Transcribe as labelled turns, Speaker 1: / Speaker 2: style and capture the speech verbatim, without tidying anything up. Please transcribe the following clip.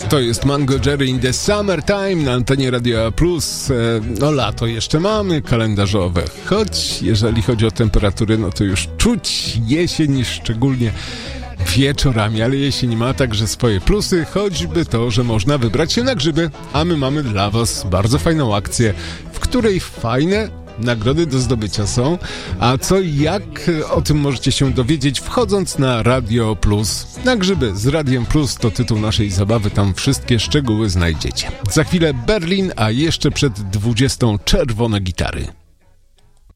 Speaker 1: To jest Mango Jerry in the Summertime na antenie Radia Plus. No lato jeszcze mamy kalendarzowe, choć jeżeli chodzi o temperatury, no to już czuć jesień, szczególnie wieczorami, ale jesień ma także swoje plusy, choćby to, że można wybrać się na grzyby, a my mamy dla was bardzo fajną akcję, w której fajne nagrody do zdobycia są. A co i jak, o tym możecie się dowiedzieć wchodząc na Radio Plus. Na grzyby z Radiem Plus to tytuł naszej zabawy, tam wszystkie szczegóły znajdziecie. Za chwilę Berlin, a jeszcze przed dwudziestą czerwone gitary.